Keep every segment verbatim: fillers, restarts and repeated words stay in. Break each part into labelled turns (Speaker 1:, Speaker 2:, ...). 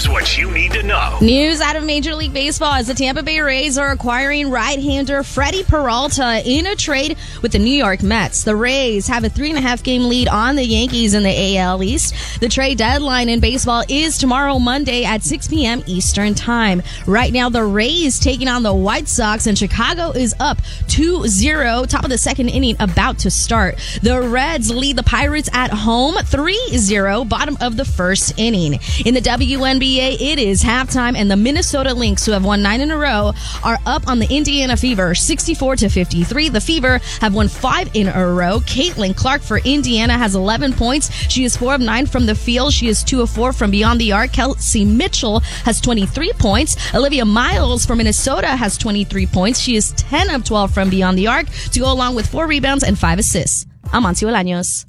Speaker 1: what you need to know.
Speaker 2: News out of Major League Baseball as the Tampa Bay Rays are acquiring right-hander Freddie Peralta in a trade with the New York Mets. The Rays have a three and a half game lead on the Yankees in the A L East. The trade deadline in baseball is tomorrow, Monday at six p.m. Eastern Time. Right now, the Rays taking on the White Sox, and Chicago is up two zero. Top of the second inning about to start. The Reds lead the Pirates at home three zero. Bottom of the first inning. In the W N B A, it is halftime, and the Minnesota Lynx, who have won nine in a row, are up on the Indiana Fever sixty-four to fifty-three. The Fever have won five in a row. Caitlin Clark for Indiana has eleven points. She is four of nine from the field. She is two of four from beyond the arc. Kelsey Mitchell has twenty-three points. Olivia Miles for Minnesota has twenty-three points. She is ten of twelve from beyond the arc to go along with four rebounds and five assists. I'm Amancio Bolaños.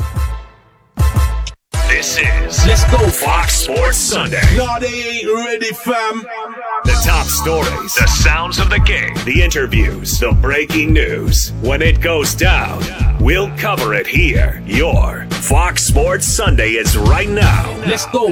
Speaker 1: This is Let's Go Fox Sports Sunday.
Speaker 3: No, they ain't ready, fam.
Speaker 1: The top stories, the sounds of the game, the interviews, the breaking news. When it goes down, we'll cover it here. Your Fox Sports Sunday is right now.
Speaker 3: Let's go.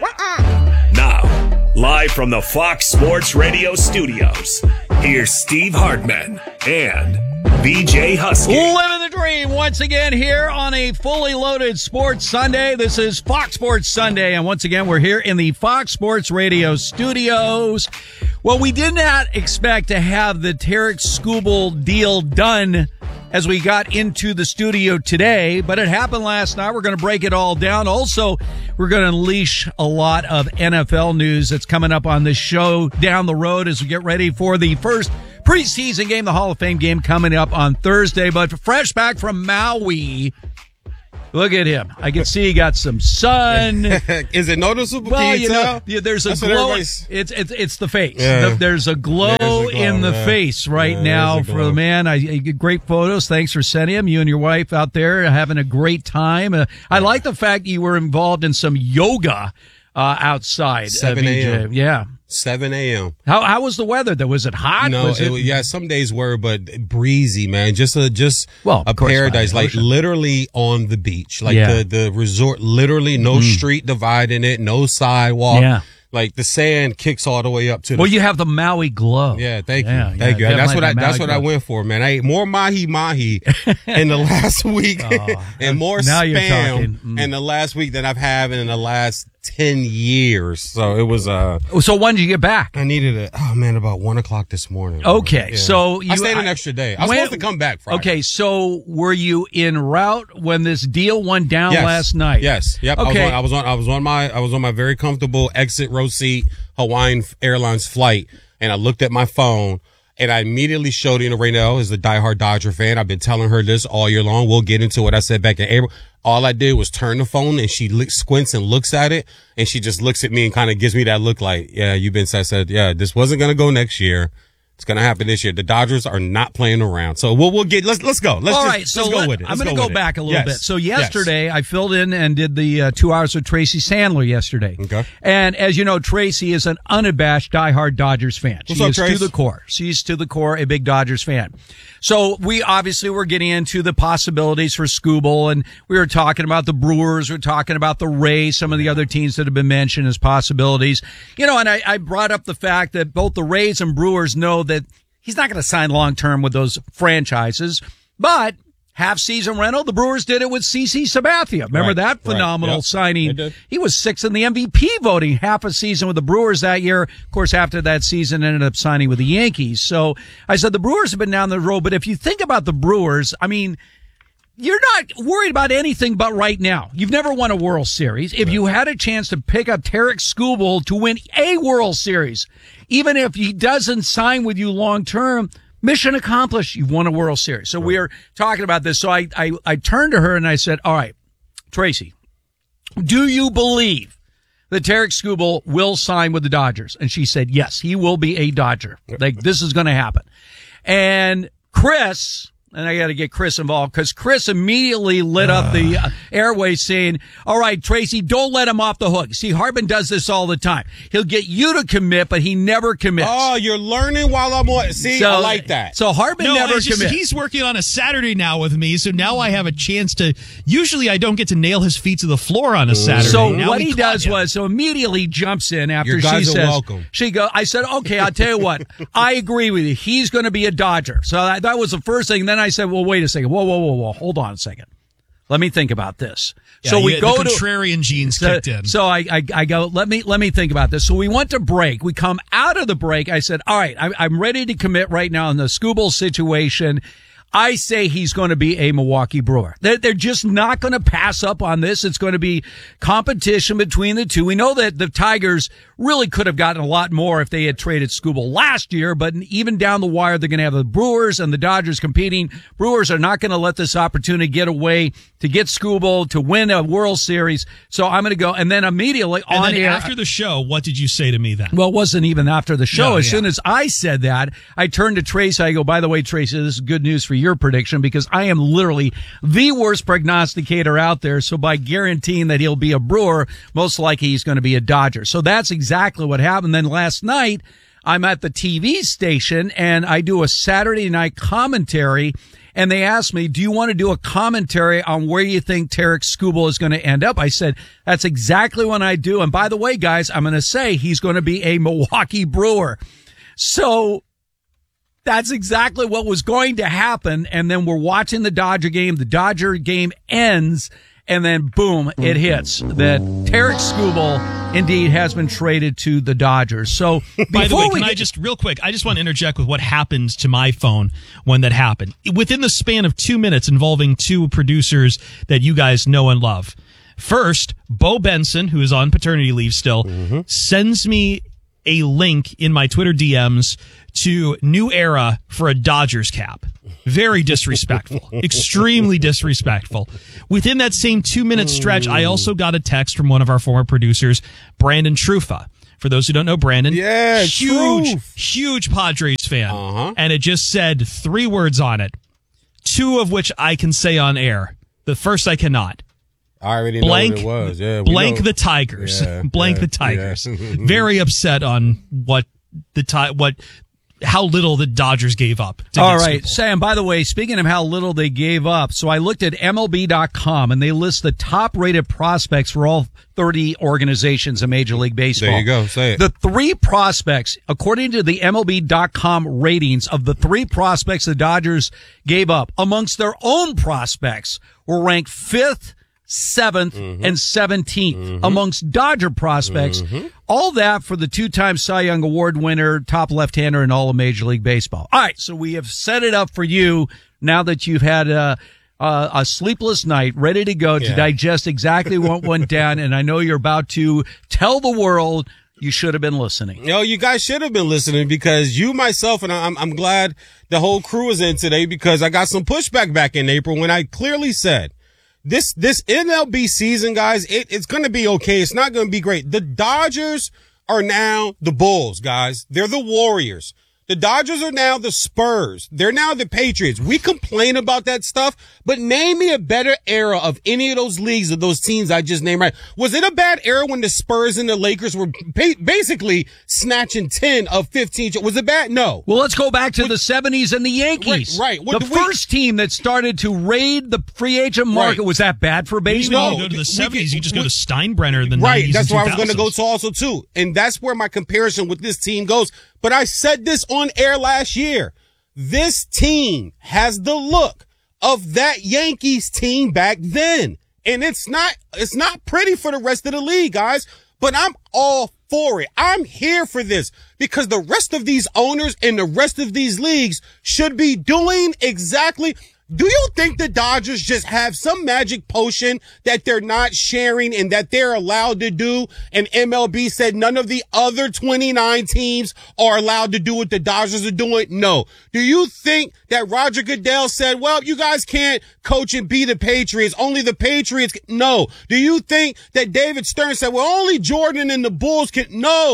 Speaker 1: Now, live from the Fox Sports Radio studios, here's Steve Hartman and B J Husky.
Speaker 4: Living the dream once again here on a fully loaded Sports Sunday. This is Fox Sports Sunday, and once again, we're here in the Fox Sports Radio studios. Well, we did not expect to have the Tarik Skubal deal done as we got into the studio today, but it happened last night. We're going to break it all down. Also, we're going to unleash a lot of N F L news that's coming up on this show down the road as we get ready for the first preseason game, the Hall of Fame game coming up on Thursday. But fresh back from Maui, look at him. I can see he got some sun.
Speaker 5: Is it noticeable?
Speaker 4: Well,
Speaker 5: Can you,
Speaker 4: you
Speaker 5: tell?
Speaker 4: know, yeah, there's a
Speaker 5: That's
Speaker 4: glow. It's, it's it's the face.
Speaker 5: Yeah.
Speaker 4: The, there's a glow,
Speaker 5: glow,
Speaker 4: in the
Speaker 5: yeah.
Speaker 4: face right
Speaker 5: Yeah,
Speaker 4: now
Speaker 5: there's a
Speaker 4: for
Speaker 5: glow.
Speaker 4: the man. I, I great photos. Thanks for sending him. You and your wife out there having a great time. Uh, I like the fact you were involved in some yoga uh, outside.
Speaker 5: seven
Speaker 4: uh, B J.
Speaker 5: a.m.
Speaker 4: Yeah.
Speaker 5: seven a.m.
Speaker 4: How how was the weather? Though was it hot?
Speaker 5: No,
Speaker 4: was
Speaker 5: it, yeah, some days were, but breezy, man. Just a just
Speaker 4: Well, of
Speaker 5: a
Speaker 4: course,
Speaker 5: paradise,
Speaker 4: by the
Speaker 5: like
Speaker 4: ocean.
Speaker 5: literally on the beach, like
Speaker 4: Yeah.
Speaker 5: the the resort. Literally, no street dividing it, no sidewalk.
Speaker 4: Yeah.
Speaker 5: Like the sand kicks all the way up to the.
Speaker 4: Well, you have the Maui glow.
Speaker 5: Yeah, thank
Speaker 4: Yeah,
Speaker 5: you,
Speaker 4: yeah,
Speaker 5: thank you.
Speaker 4: definitely
Speaker 5: That's what I.
Speaker 4: the
Speaker 5: That's
Speaker 4: Maui
Speaker 5: what I
Speaker 4: glow.
Speaker 5: went for, man. I ate more mahi mahi in the last week, and more
Speaker 4: now you're talking.
Speaker 5: spam
Speaker 4: Mm.
Speaker 5: in the last week than I've had in the last ten years. So it was. Uh,
Speaker 4: So when did you get back?
Speaker 5: I needed it. Oh man, about one o'clock this morning.
Speaker 4: Okay,
Speaker 5: Yeah.
Speaker 4: so you
Speaker 5: I stayed an
Speaker 4: I-
Speaker 5: extra day. I was
Speaker 4: when-
Speaker 5: supposed to come back Friday.
Speaker 4: Okay, so were you en route when this deal went down
Speaker 5: Yes.
Speaker 4: last night?
Speaker 5: Yes. Yep.
Speaker 4: Okay.
Speaker 5: I was, on, I was on. I was on my. I was on my very comfortable exit row seat Hawaiian Airlines flight, and I looked at my phone. And I immediately showed Ina Raynell, is a diehard Dodger fan. I've been telling her this all year long. We'll get into what I said back in April. All I did was turn the phone, and she look, squints and looks at it, and she just looks at me and kind of gives me that look like, yeah, you've been, I said, yeah, this wasn't going to go next year. It's going to happen this year. The Dodgers are not playing around. So we'll, we'll get, let's, let's go. Let's
Speaker 4: All
Speaker 5: just,
Speaker 4: right, so
Speaker 5: let's go
Speaker 4: let-
Speaker 5: with it.
Speaker 4: I'm
Speaker 5: Let's
Speaker 4: going to go
Speaker 5: with it.
Speaker 4: back a little
Speaker 5: Yes.
Speaker 4: bit. So
Speaker 5: Yes.
Speaker 4: yesterday, I filled in and did the uh, two hours with Tracy Sandler yesterday.
Speaker 5: Okay.
Speaker 4: And as you know, Tracy is an unabashed diehard Dodgers fan.
Speaker 5: What's
Speaker 4: she
Speaker 5: up,
Speaker 4: is
Speaker 5: Trace?
Speaker 4: to the core. She's to the core a big Dodgers fan. So we obviously were getting into the possibilities for Skubal, and we were talking about the Brewers, we were talking about the Rays, some of the other teams that have been mentioned as possibilities. You know, and I, I brought up the fact that both the Rays and Brewers know that he's not going to sign long-term with those franchises, but half-season rental, the Brewers did it with CeCe Sabathia. Remember
Speaker 5: Right,
Speaker 4: that
Speaker 5: right.
Speaker 4: phenomenal
Speaker 5: Yep,
Speaker 4: signing?
Speaker 5: they did.
Speaker 4: He was sixth in the M V P voting half a season with the Brewers that year. Of course, after that season, ended up signing with the Yankees. So I said the Brewers have been down the road, but if you think about the Brewers, I mean, you're not worried about anything but right now. You've never won a World Series. If you had a chance to pick up Tarik Skubal to win a World Series, even if he doesn't sign with you long term, mission accomplished. You've won a World Series. So we are talking about this. So I, I, I turned to her and I said, all right, Tracy, do you believe that Tarik Skubal will sign with the Dodgers? And she said, yes, he will be a Dodger. Like, this is going to happen. And Chris, and I got to get Chris involved because Chris immediately lit uh. up the uh, airways saying, all right, Tracy, don't let him off the hook. See, Harbin does this all the time. He'll get you to commit, but he never commits.
Speaker 5: Oh, you're learning while I'm on. See,
Speaker 4: so,
Speaker 5: I like that.
Speaker 4: So Harbin
Speaker 6: no,
Speaker 4: never
Speaker 6: just,
Speaker 4: commits.
Speaker 6: He's working on a Saturday now with me, so now I have a chance to. Usually I don't get to nail his feet to the floor on a Saturday.
Speaker 4: So
Speaker 6: now
Speaker 4: what he does
Speaker 6: him.
Speaker 4: was, so immediately jumps in after
Speaker 5: Your
Speaker 4: she
Speaker 5: guys
Speaker 4: says,
Speaker 5: are welcome.
Speaker 4: she go, I said, okay, I'll tell you what, I agree with you. He's going to be a Dodger. So that, that was the first thing. Then I said, well, wait a second. Whoa, whoa, whoa, whoa. Hold on a second. Let me think about this.
Speaker 6: Yeah,
Speaker 4: so we
Speaker 6: you,
Speaker 4: go
Speaker 6: the
Speaker 4: to
Speaker 6: contrarian genes
Speaker 4: so,
Speaker 6: kicked in.
Speaker 4: So I, I, I go, let me, let me think about this. So we went to break. We come out of the break. I said, all right, I, I'm ready to commit right now in the Skubal situation. I say he's going to be a Milwaukee Brewer. They're, they're just not going to pass up on this. It's going to be competition between the two. We know that the Tigers really could have gotten a lot more if they had traded Skubal last year, but even down the wire, they're going to have the Brewers and the Dodgers competing. Brewers are not going to let this opportunity get away to get Skubal to win a World Series. So I'm going to go, and then immediately
Speaker 6: and
Speaker 4: on
Speaker 6: then
Speaker 4: air.
Speaker 6: After the show, what did you say to me then?
Speaker 4: Well, it wasn't even after the show.
Speaker 6: No,
Speaker 4: as
Speaker 6: yeah.
Speaker 4: soon as I said that, I turned to Tracy. I go, by the way, Tracy, this is good news for you. Your prediction, because I am literally the worst prognosticator out there. So by guaranteeing that he'll be a Brewer, most likely he's going to be a Dodger. So that's exactly what happened. Then last night, I'm at the T V station and I do a Saturday night commentary, and they asked me, do you want to do a commentary on where you think Tarik Skubal is going to end up? I said, that's exactly what I do. And by the way, guys, I'm going to say he's going to be a Milwaukee Brewer. So that's exactly what was going to happen. And then we're watching the Dodger game. The Dodger game ends, and then boom, it hits that Tarik Skubal indeed has been traded to the Dodgers. So
Speaker 6: by the way, can
Speaker 4: we
Speaker 6: I
Speaker 4: get-
Speaker 6: just real quick? I just want to interject with what happened to my phone when that happened. Within the span of two minutes, involving two producers that you guys know and love. First, Bo Benson, who is on paternity leave still, mm-hmm. sends me a link in my Twitter D Ms to New Era for a Dodgers cap. Very disrespectful. Extremely disrespectful. Within that same two-minute stretch, I also got a text from one of our former producers, Brandon Trufa. For those who don't know Brandon,
Speaker 5: yeah,
Speaker 6: huge,
Speaker 5: Truth.
Speaker 6: huge Padres fan.
Speaker 5: Uh-huh.
Speaker 6: And it just said three words on it, two of which I can say on air. The first I cannot.
Speaker 5: I already
Speaker 6: blank,
Speaker 5: know what it was. Yeah, we
Speaker 6: blank
Speaker 5: know.
Speaker 6: the Tigers.
Speaker 5: Yeah,
Speaker 6: blank
Speaker 5: yeah,
Speaker 6: the Tigers.
Speaker 5: Yeah.
Speaker 6: Very upset on what the ti- what how little the Dodgers gave up. To
Speaker 4: All
Speaker 6: get
Speaker 4: right,
Speaker 6: Skubal.
Speaker 4: Sam, by the way, speaking of how little they gave up, so I looked at M L B dot com, and they list the top-rated prospects for all thirty organizations in Major League Baseball.
Speaker 5: There you go. Say it.
Speaker 4: The three prospects, according to the M L B dot com ratings of the three prospects the Dodgers gave up, amongst their own prospects, were ranked fifth, seventh, mm-hmm. and seventeenth mm-hmm. amongst Dodger prospects. Mm-hmm. All that for the two-time Cy Young Award winner, top left-hander in all of Major League Baseball. All right, so we have set it up for you now that you've had a, a, a sleepless night, ready to go yeah. to digest exactly what went down, and I know you're about to tell the world you should have been listening.
Speaker 5: No, you guys should have been listening, because you, myself, and I'm, I'm glad the whole crew is in today, because I got some pushback back in April when I clearly said, This, this M L B season, guys, it, it's going to be okay. It's not going to be great. The Dodgers are now the Bulls, guys. They're the Warriors. The Dodgers are now the Spurs. They're now the Patriots. We complain about that stuff, but name me a better era of any of those leagues of those teams I just named. Right? Was it a bad era when the Spurs and the Lakers were ba- basically snatching ten of fifteen? Was it bad? No.
Speaker 4: Well, let's go back to what, the seventies and the Yankees.
Speaker 5: Right. right. What,
Speaker 4: the
Speaker 5: we,
Speaker 4: first team that started to raid the free agent market, right. was that bad for baseball?
Speaker 6: You go to the seventies, you just go to Steinbrenner in the
Speaker 5: right,
Speaker 6: nineties.
Speaker 5: That's
Speaker 6: where
Speaker 5: I was going to go to also too. And that's where my comparison with this team goes. But I said this on air last year. This team has the look of that Yankees team back then. And it's not, it's not pretty for the rest of the league, guys, but I'm all for it. I'm here for this, because the rest of these owners and the rest of these leagues should be doing exactly. Do you think the Dodgers just have some magic potion that they're not sharing and that they're allowed to do? And M L B said none of the other twenty-nine teams are allowed to do what the Dodgers are doing? No. Do you think that Roger Goodell said, well, you guys can't coach and be the Patriots, only the Patriots can? No. Do you think that David Stern said, well, only Jordan and the Bulls can? No.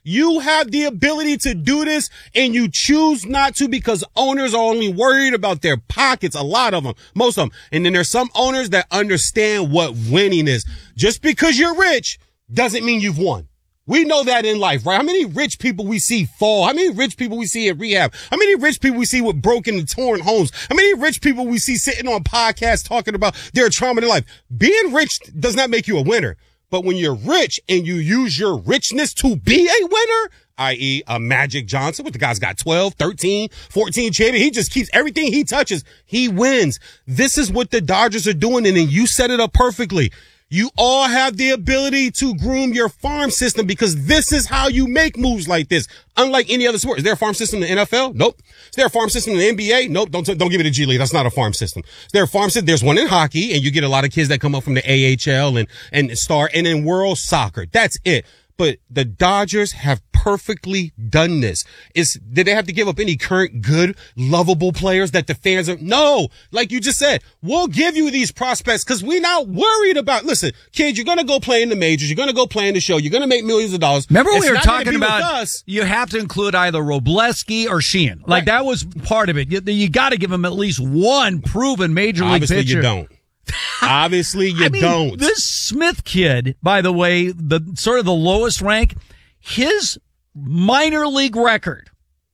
Speaker 5: You have the ability to do this, and you choose not to because owners are only worried about their pockets. A lot of them, most of them. And then there's some owners that understand what winning is. Just because you're rich doesn't mean you've won. We know that in life, right? How many rich people we see fall? How many rich people we see at rehab? How many rich people we see with broken and torn homes? How many rich people we see sitting on podcasts talking about their trauma in life? Being rich does not make you a winner. But when you're rich and you use your richness to be a winner, that is a Magic Johnson, what the guy's got twelve, thirteen, fourteen champions. He just keeps everything he touches. He wins. This is what the Dodgers are doing. And then you set it up perfectly. You all have the ability to groom your farm system because this is how you make moves like this. Unlike any other sport. Is there a farm system in the N F L? Nope. Is there a farm system in the N B A? Nope. Don't, don't give it a G League. That's not a farm system. Is there a farm system? There's one in hockey, and you get a lot of kids that come up from the A H L and, and start, and in world soccer. That's it. But the Dodgers have perfectly done this. Is, did they have to give up any current good, lovable players that the fans are? No. Like you just said, we'll give you these prospects because we're not worried about, listen, kids, you're going to go play in the majors. You're going to go play in the show. You're going to make millions of dollars.
Speaker 4: Remember
Speaker 5: It's
Speaker 4: we were
Speaker 5: not gonna
Speaker 4: talking
Speaker 5: be with
Speaker 4: about
Speaker 5: us.
Speaker 4: you have to include either Robleski or Sheehan. Like
Speaker 5: Right.
Speaker 4: that was part of it. You, you got to give them at least one proven major league
Speaker 5: Obviously
Speaker 4: pitcher.
Speaker 5: you don't. Obviously you
Speaker 4: I mean,
Speaker 5: don't.
Speaker 4: This Smith kid, by the way, the sort of the lowest rank, his minor league record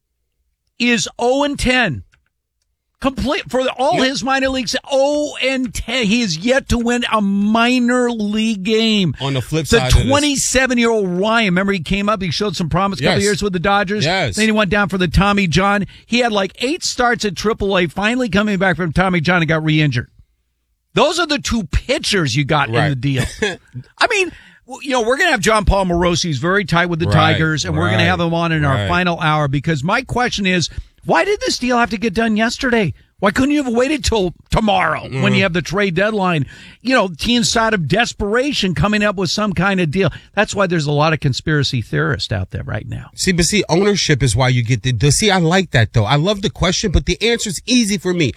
Speaker 4: is oh and ten. Complete for all
Speaker 5: Yep.
Speaker 4: his minor leagues, oh and ten. He is yet to win a minor league game.
Speaker 5: On the flip
Speaker 4: the
Speaker 5: side of this-
Speaker 4: twenty-seven-year-old Ryan, remember he came up, he showed some promise a couple
Speaker 5: Yes.
Speaker 4: years with the Dodgers.
Speaker 5: Yes.
Speaker 4: Then he went down for the Tommy John. He had like eight starts at triple A, finally coming back from Tommy John and got re-injured. Those are the two pitchers you got
Speaker 5: Right.
Speaker 4: in the deal. I mean, you know, we're going to have John Paul Morosi. He's very tight with the
Speaker 5: Right,
Speaker 4: Tigers, and we're going to
Speaker 5: right,
Speaker 4: have him on in our
Speaker 5: right.
Speaker 4: final hour because my question is, why did this deal have to get done yesterday? Why couldn't you have waited till tomorrow
Speaker 5: Mm.
Speaker 4: when you have the trade deadline? You know, teams out of desperation coming up with some kind of deal. That's why there's a lot of conspiracy theorists out there right now.
Speaker 5: See, but see, ownership is why you get the, the, see, I like that though. I love the question, but the answer is easy for me.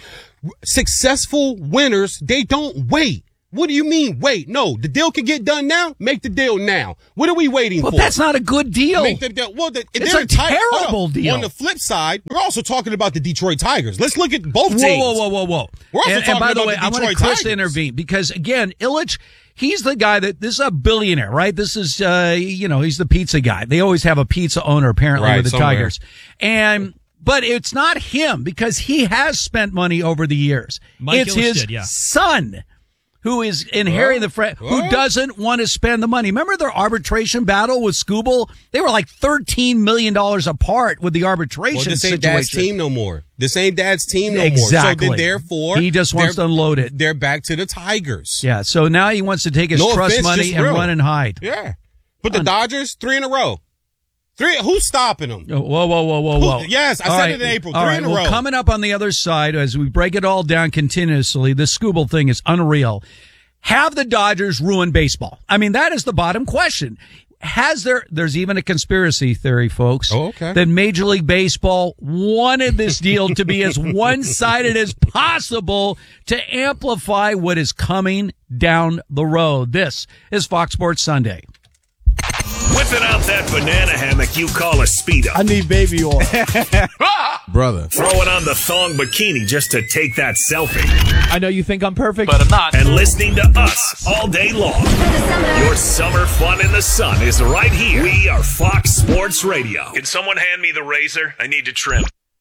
Speaker 5: Successful winners, they don't wait. What do you mean wait? No, the deal can get done now. Make the deal now. What are we waiting
Speaker 4: Well,
Speaker 5: for?
Speaker 4: that's not a good deal.
Speaker 5: Make the deal. Well, the,
Speaker 4: It's
Speaker 5: they're
Speaker 4: a
Speaker 5: ti- hold
Speaker 4: terrible
Speaker 5: on.
Speaker 4: deal.
Speaker 5: On the flip side, we're also talking about the Detroit Tigers. Let's look at both
Speaker 4: Whoa,
Speaker 5: teams.
Speaker 4: whoa, whoa, whoa, whoa.
Speaker 5: We're also
Speaker 4: and, and
Speaker 5: talking
Speaker 4: by the
Speaker 5: about
Speaker 4: way,
Speaker 5: the
Speaker 4: I want
Speaker 5: Detroit
Speaker 4: Chris to
Speaker 5: Tigers.
Speaker 4: intervene because, again, Illich, he's the guy that, this is a billionaire, right? This is, uh, you know, he's the pizza guy. They always have a pizza owner, apparently,
Speaker 5: Right,
Speaker 4: with the
Speaker 5: somewhere.
Speaker 4: Tigers. And, but it's not him because he has spent money over the years.
Speaker 6: Mike
Speaker 4: it's
Speaker 6: Illich
Speaker 4: his
Speaker 6: did, yeah.
Speaker 4: son who is inheriting the fr- who
Speaker 5: What?
Speaker 4: doesn't want to spend the money. Remember their arbitration battle with Scooble? They were like thirteen million dollars apart with the arbitration
Speaker 5: Well, this
Speaker 4: situation.
Speaker 5: ain't dad's team no more. This ain't dad's team no
Speaker 4: Exactly.
Speaker 5: more. So then, therefore,
Speaker 4: He just wants
Speaker 5: they're-
Speaker 4: to unload it.
Speaker 5: They're back to the Tigers.
Speaker 4: Yeah, so now he wants to take his
Speaker 5: No
Speaker 4: trust
Speaker 5: offense,
Speaker 4: money
Speaker 5: just
Speaker 4: and
Speaker 5: real.
Speaker 4: run and hide.
Speaker 5: Yeah. But the Dodgers, three in a row. Three. Who's stopping them?
Speaker 4: Whoa, whoa, whoa, whoa, whoa.
Speaker 5: Who- yes, I
Speaker 4: All
Speaker 5: said
Speaker 4: right.
Speaker 5: it in April.
Speaker 4: All
Speaker 5: Three
Speaker 4: right,
Speaker 5: in a
Speaker 4: well,
Speaker 5: row.
Speaker 4: coming up on the other side, as we break it all down continuously, the Scooble thing is unreal. Have the Dodgers ruined baseball? I mean, that is the bottom question. Has there, there's even a conspiracy theory, folks,
Speaker 5: Oh, okay.
Speaker 4: that Major League Baseball wanted this deal to be as one-sided as possible to amplify what is coming down the road. This is Fox Sports Sunday.
Speaker 1: Whipping out that banana hammock you call a Speedo.
Speaker 3: I need baby oil. Brother.
Speaker 1: Throwing on the thong bikini just to take that selfie.
Speaker 3: I know you think I'm perfect.
Speaker 6: But I'm not.
Speaker 1: And listening to us all day long. Your summer fun in the sun is right here. We are Fox Sports Radio. Can someone hand me the razor? I need to trim.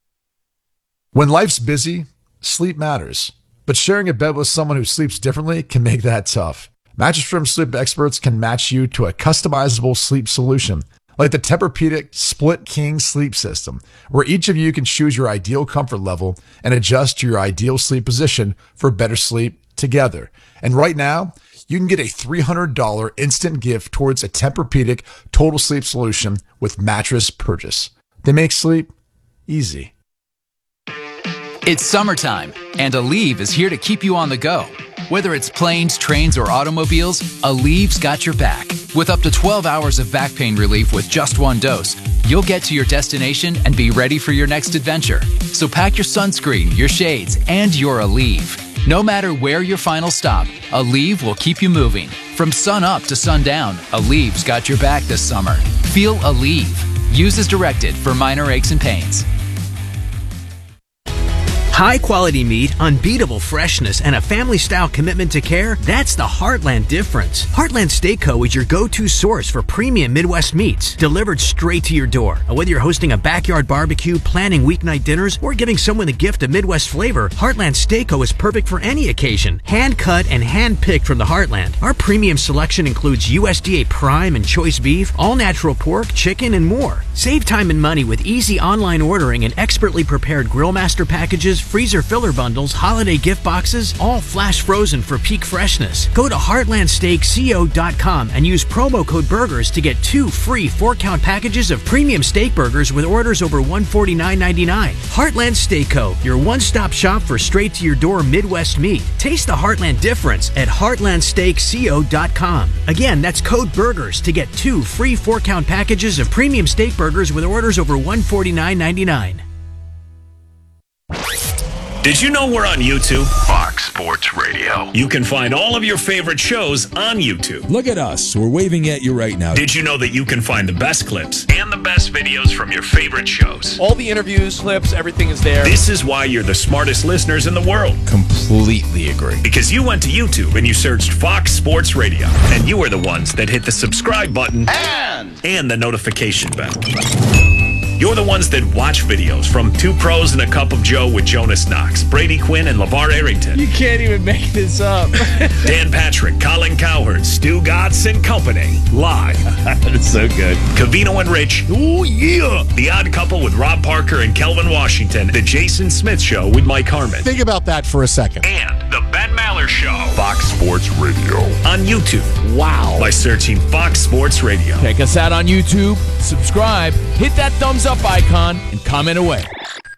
Speaker 7: When life's busy, sleep matters. But sharing a bed with someone who sleeps differently can make that tough. Mattress Firm sleep experts can match you to a customizable sleep solution, like the Tempur-Pedic Split King Sleep System, where each of you can choose your ideal comfort level and adjust to your ideal sleep position for better sleep together. And right now, you can get a three hundred dollars instant gift towards a Tempur-Pedic total sleep solution with mattress purchase. They make sleep easy.
Speaker 8: It's summertime, and Aleve is here to keep you on the go. Whether it's planes, trains, or automobiles, Aleve's got your back. With up to twelve hours of back pain relief with just one dose, you'll get to your destination and be ready for your next adventure. So pack your sunscreen, your shades, and your Aleve. No matter where your final stop, Aleve will keep you moving. From sun up to sundown, Aleve's got your back this summer. Feel Aleve. Use as directed for minor aches and pains.
Speaker 9: High quality meat, unbeatable freshness, and a family style commitment to care, that's the Heartland difference. Heartland Steak Co. is your go-to source for premium Midwest meats, delivered straight to your door. Whether you're hosting a backyard barbecue, planning weeknight dinners, or giving someone the gift of Midwest flavor, Heartland Steak Co. is perfect for any occasion. Hand cut and hand picked from the Heartland. Our premium selection includes U S D A prime and choice beef, all natural pork, chicken, and more. Save time and money with easy online ordering and expertly prepared grill master packages, freezer filler bundles, holiday gift boxes, all flash frozen for peak freshness. Go to heartland steak co dot com and use promo code BURGERS to get two free four-count packages of premium steak burgers with orders over one hundred forty-nine ninety-nine. Heartland Steak Co., your one-stop shop for straight-to-your-door Midwest meat. Taste the Heartland difference at heartland steak co dot com. Again, that's code BURGERS to get two free four-count packages of premium steak burgers with orders over one hundred forty-nine ninety-nine.
Speaker 1: Did you know we're on YouTube?
Speaker 10: Fox Sports Radio.
Speaker 1: You can find all of your favorite shows on YouTube.
Speaker 11: Look at us. We're waving at you right now.
Speaker 1: Did you know that you can find the best clips and the best videos from your favorite shows?
Speaker 3: All the interviews, clips, everything is there.
Speaker 1: This is why you're the smartest listeners in the world.
Speaker 11: Completely agree.
Speaker 1: Because you went to YouTube and you searched Fox Sports Radio. And you are the ones that hit the subscribe button and, and the notification bell. You're the ones that watch videos from Two Pros and a Cup of Joe with Jonas Knox, Brady Quinn, and LeVar Arrington.
Speaker 3: You can't even make this up.
Speaker 1: Dan Patrick, Colin Cowherd, Stu Gatz and Company. Live.
Speaker 4: That's so good.
Speaker 1: Covino and Rich.
Speaker 11: Oh, yeah.
Speaker 1: The Odd Couple with Rob Parker and Kelvin Washington. The Jason Smith Show with Mike Harmon.
Speaker 12: Think about that for a second.
Speaker 1: And The Ben Maller Show.
Speaker 10: Fox Sports Radio.
Speaker 1: On YouTube. Wow. By searching Fox Sports Radio.
Speaker 3: Check us out on YouTube. Subscribe. Hit that thumbs up icon and comment away.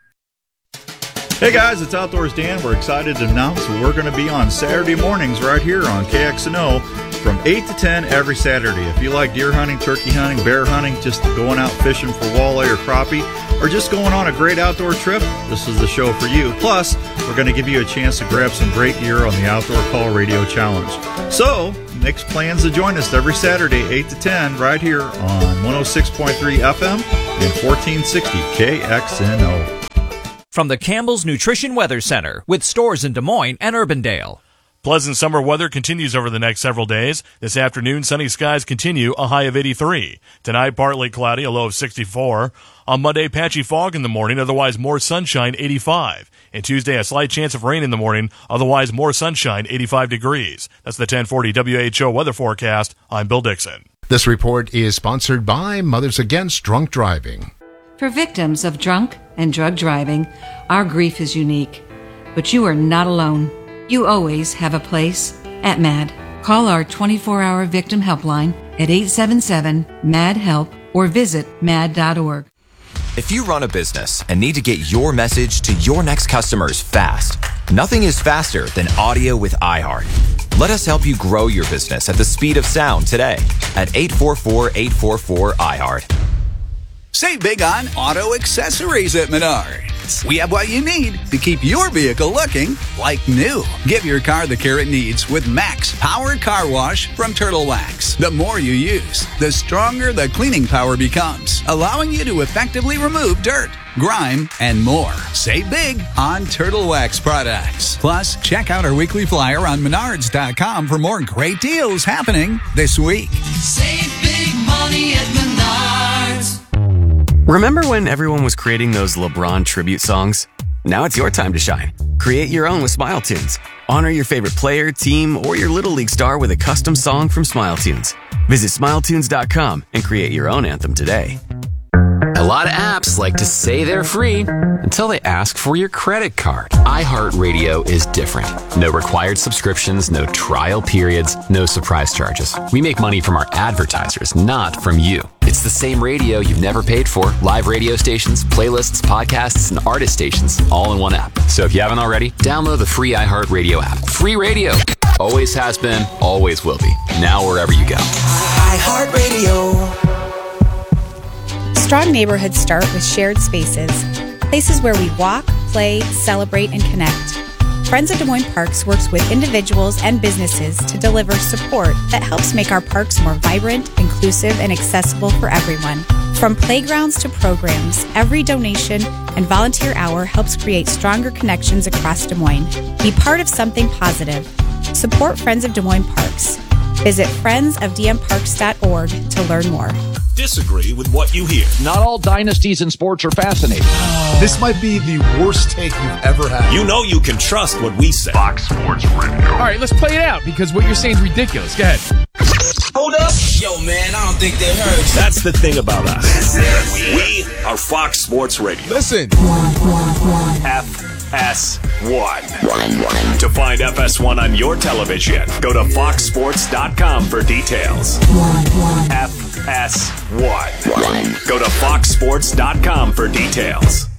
Speaker 13: Hey guys, it's Outdoors Dan. We're excited to announce we're going to be on Saturday mornings right here on K X N O from eight to ten every Saturday. If you like deer hunting, turkey hunting, bear hunting, just going out fishing for walleye or crappie, or just going on a great outdoor trip, this is the show for you. Plus, we're going to give you a chance to grab some great gear on the Outdoor Call Radio Challenge. So, make plans to join us every Saturday, eight to ten, right here on one oh six point three F M and fourteen sixty K X N O.
Speaker 14: From the Campbell's Nutrition Weather Center, with stores in Des Moines and Urbandale.
Speaker 15: Pleasant summer weather continues over the next several days. This afternoon, sunny skies continue, a high of eighty-three. Tonight, partly cloudy, a low of sixty-four. On Monday, patchy fog in the morning, otherwise more sunshine, eighty-five. And Tuesday, a slight chance of rain in the morning, otherwise more sunshine, eighty-five degrees. That's the ten forty W H O weather forecast. I'm Bill Dixon.
Speaker 16: This report is sponsored by Mothers Against Drunk Driving.
Speaker 17: For victims of drunk and drug driving, our grief is unique. But you are not alone. You always have a place at MAD. Call our twenty-four hour victim helpline at eight seven seven, M A D, HELP or visit mad dot org.
Speaker 18: If you run a business and need to get your message to your next customers fast, nothing is faster than audio with iHeart. Let us help you grow your business at the speed of sound today at eight four four, eight four four, iHeart.
Speaker 19: Save big on auto accessories at Menards. We have what you need to keep your vehicle looking like new. Give your car the care it needs with Max Power Car Wash from Turtle Wax. The more you use, the stronger the cleaning power becomes, allowing you to effectively remove dirt, grime, and more. Save big on Turtle Wax products. Plus, check out our weekly flyer on menards dot com for more great deals happening this week.
Speaker 20: Save big money at Menards.
Speaker 21: Remember when everyone was creating those LeBron tribute songs? Now it's your time to shine. Create your own with Smile Tunes. Honor your favorite player, team, or your Little League star with a custom song from Smile Tunes. Visit smile tunes dot com and create your own anthem today.
Speaker 22: A lot of apps like to say they're free until they ask for your credit card. iHeartRadio is different. No required subscriptions, no trial periods, no surprise charges. We make money from our advertisers, not from you. It's the same radio you've never paid for. Live radio stations, playlists, podcasts, and artist stations all in one app. So if you haven't already, download the free iHeartRadio app. Free radio. Always has been, always will be. Now wherever you go.
Speaker 23: iHeartRadio. Strong neighborhoods start with shared spaces, places where we walk, play, celebrate, and connect. Friends of Des Moines Parks works with individuals and businesses to deliver support that helps make our parks more vibrant, inclusive, and accessible for everyone. From playgrounds to programs, every donation and volunteer hour helps create stronger connections across Des Moines. Be part of something positive. Support Friends of Des Moines Parks. Visit friends of d m parks dot org to learn more.
Speaker 1: Disagree with what you hear.
Speaker 2: Not all dynasties in sports are fascinating.
Speaker 7: This might be the worst take you've ever had.
Speaker 1: You know you can trust what we say.
Speaker 10: Fox Sports Radio.
Speaker 3: All right, let's play it out because what you're saying is ridiculous. Go ahead.
Speaker 5: Hold up. Yo, man, I don't think that hurts.
Speaker 1: That's the thing about us. We are Fox Sports Radio.
Speaker 11: Listen.
Speaker 1: F S one. To find F S one on your television, go to fox sports dot com for details. F S one. Go to fox sports dot com for details.